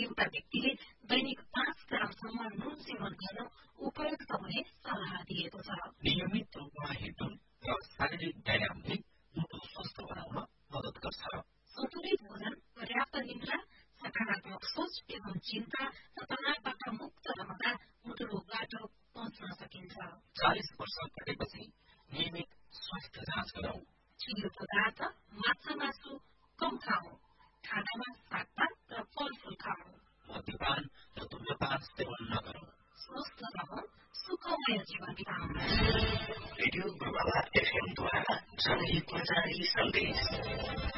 एउटा व्यक्तिले दैनिक 5 ग्रामसम्म नुन सेवन गर्न उपयुक्त हुने सल्लाह दिएको छ। नियमित रूपमा हिँड्नु र शारीरिक व्यायामले मुटु स्वस्थ बनाउन मद्दत गर्छ। सन्तुलित भोजन, पर्याप्त निद्रा, सकारात्मक सोच एवं चिन्ता र तनावबाट मुक्त रहँदा मुटु रोगबाट बच्न सकिन्छ। 40 वर्ष पुगेपछि नियमित स्वास्थ्य जाँच गरौँ। चिल्लो पदार्थ, माछा मासु कम खाऊ। खानामा सागपात र फलफूल खाऊ। मद्यपान र धूम्रपान सेवन नगरौँ। स्वस्थ रहौं, सुखमय जीवन बिताउँ। रेडियो प्रभावा FM द्वारा जनहितमा जारी सन्देश।